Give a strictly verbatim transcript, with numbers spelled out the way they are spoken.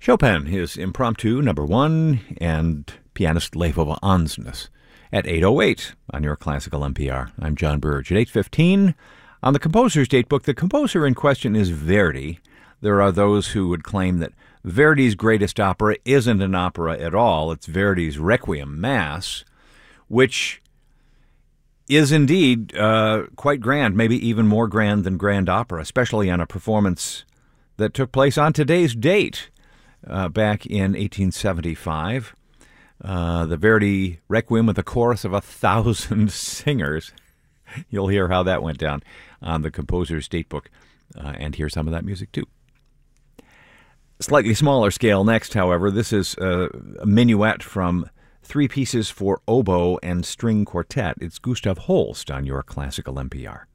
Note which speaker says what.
Speaker 1: Chopin, his Impromptu number one, and pianist Levo Ansnes at eight oh eight on your Classical N P R. I'm John Burge. At eight fifteen, on the composer's datebook, the composer in question is Verdi. There are those who would claim that Verdi's greatest opera isn't an opera at all. It's Verdi's Requiem Mass, which is indeed uh, quite grand, maybe even more grand than grand opera, especially on a performance that took place on today's date. Uh, back in eighteen seventy-five, uh, the Verdi Requiem with a chorus of a thousand singers. You'll hear how that went down on the composer's datebook, uh, and hear some of that music too. Slightly smaller scale next, however. This is uh, a minuet from Three Pieces for Oboe and String Quartet. It's Gustav Holst on your Classical N P R.